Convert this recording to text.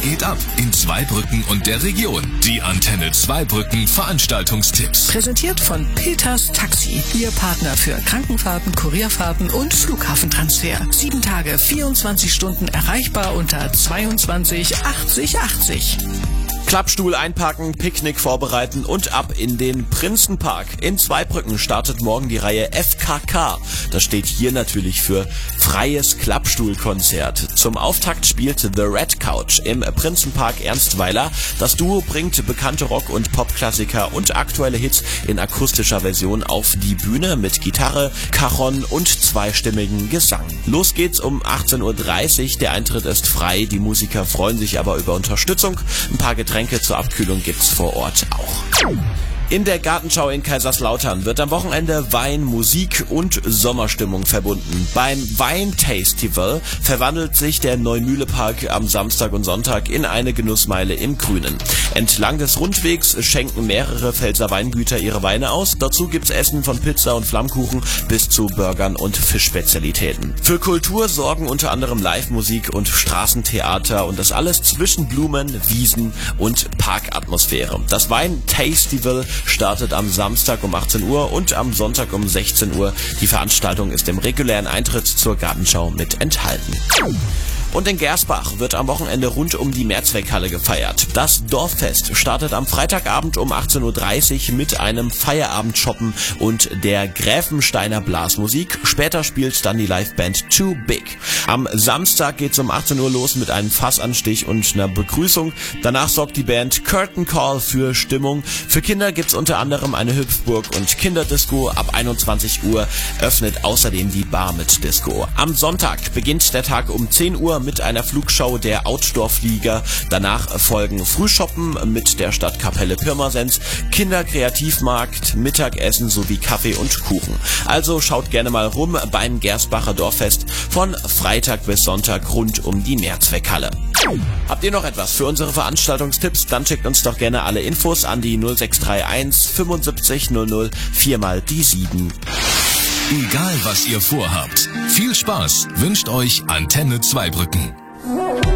geht ab in Zweibrücken und der Region? Die Antenne Zweibrücken Veranstaltungstipps. Präsentiert von Peters Taxi, Ihr Partner für Krankenfahrten, Kurierfahrten und Flughafentransfer. 7 Tage, 24 Stunden erreichbar unter 22 80 80. Klappstuhl einpacken, Picknick vorbereiten und ab in den Prinzenpark. In Zweibrücken startet morgen die Reihe FKK. Das steht hier natürlich für Freies Klappstuhlkonzert. Zum Auftakt spielt The Red Couch im Prinzenpark Ernstweiler. Das Duo bringt bekannte Rock- und Popklassiker und aktuelle Hits in akustischer Version auf die Bühne mit Gitarre, Cajon und zweistimmigen Gesang. Los geht's um 18:30 Uhr. Der Eintritt ist frei. Die Musiker freuen sich aber über Unterstützung. Ein paar Getränke zur Abkühlung gibt's vor Ort auch. In der Gartenschau in Kaiserslautern wird am Wochenende Wein, Musik und Sommerstimmung verbunden. Beim Weintastival verwandelt sich der Neumühlepark am Samstag und Sonntag in eine Genussmeile im Grünen. Entlang des Rundwegs schenken mehrere Pfälzer Weingüter ihre Weine aus. Dazu gibt's Essen von Pizza und Flammkuchen bis zu Burgern und Fischspezialitäten. Für Kultur sorgen unter anderem Live-Musik und Straßentheater und das alles zwischen Blumen, Wiesen und Parkatmosphäre. Das Weintastival startet am Samstag um 18 Uhr und am Sonntag um 16 Uhr. Die Veranstaltung ist im regulären Eintritt zur Gartenschau mit enthalten. Und in Gersbach wird am Wochenende rund um die Mehrzweckhalle gefeiert. Das Dorffest startet am Freitagabend um 18:30 Uhr mit einem Feierabendshoppen und der Gräfensteiner Blasmusik. Später spielt dann die Liveband Too Big. Am Samstag geht's um 18 Uhr los mit einem Fassanstich und einer Begrüßung. Danach sorgt die Band Curtain Call für Stimmung. Für Kinder gibt's unter anderem eine Hüpfburg und Kinderdisco. Ab 21 Uhr öffnet außerdem die Bar mit Disco. Am Sonntag beginnt der Tag um 10 Uhr mit einer Flugshow der Outdoor-Flieger. Danach folgen Frühshoppen mit der Stadtkapelle Pirmasens, Kinderkreativmarkt, Mittagessen sowie Kaffee und Kuchen. Also schaut gerne mal rum beim Gersbacher Dorffest von Freitag bis Sonntag rund um die Mehrzweckhalle. Habt ihr noch etwas für unsere Veranstaltungstipps? Dann schickt uns doch gerne alle Infos an die 0631 75 00 4 die 7. Egal was ihr vorhabt, viel Spaß wünscht euch Antenne Zweibrücken.